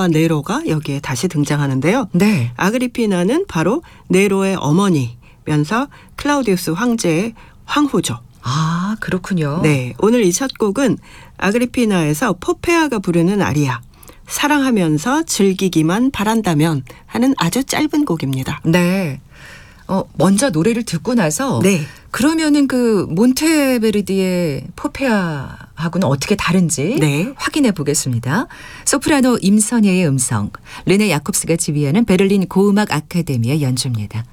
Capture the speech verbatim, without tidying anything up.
아그리피나와 네로가 여기에 다시 등장하는데요. 네. 아그리피나는 바로 네로의 어머니면서 클라우디우스 황제의 황후죠. 아, 그렇군요. 네, 오늘 이 첫 곡은 아그리피나에서 포페아가 부르는 아리아, 사랑하면서 즐기기만 바란다면 하는 아주 짧은 곡입니다. 네. 어, 먼저 노래를 듣고 나서 네. 그러면은 그 몬테베르디의 포페아하고는 어떻게 다른지 네. 확인해 보겠습니다. 소프라노 임선혜의 음성, 르네 야콥스가 지휘하는 베를린 고음악 아카데미의 연주입니다.